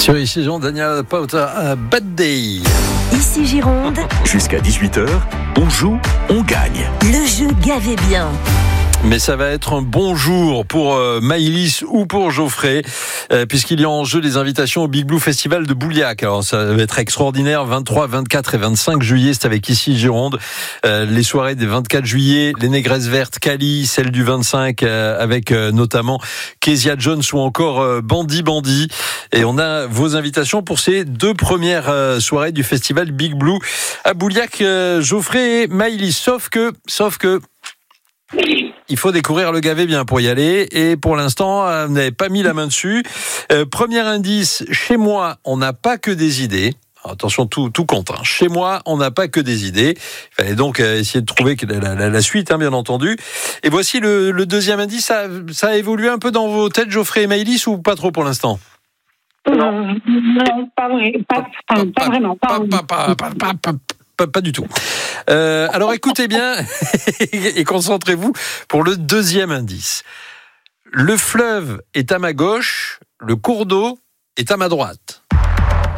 Sur Ici Gironde, Daniel Powter, Bad Day. Ici Gironde, Jusqu'à 18h, on joue, on gagne. le jeu Gavez bien. Mais ça va être un bon jour pour Maëlys ou pour Geoffrey, puisqu'il y a en jeu des invitations au Big Blue Festival de Bouliac. Alors ça va être extraordinaire, 23, 24 et 25 juillet, c'est avec Ici Gironde. Les soirées des 24 juillet, les Négresses Vertes, Cali, celle du 25 avec notamment Kezia Jones ou encore Bandy. Et on a vos invitations pour ces deux premières soirées du festival Big Blue à Bouliac, Geoffrey et Maëlys. Sauf que il faut découvrir le Gavez bien pour y aller. Et pour l'instant, vous n'avez pas mis la main dessus. Premier indice, chez moi, on n'a pas que des idées. Alors, attention, tout compte. Chez moi, on n'a pas que des idées. Il fallait donc essayer de trouver la suite, bien entendu. Et voici le deuxième indice. Ça a évolué un peu dans vos têtes, Geoffrey et Maëlys, ou pas trop pour l'instant? Non, pas vrai. Pas vraiment. Pas du tout. Alors écoutez bien et concentrez-vous pour le deuxième indice. Le fleuve est à ma gauche, le cours d'eau est à ma droite.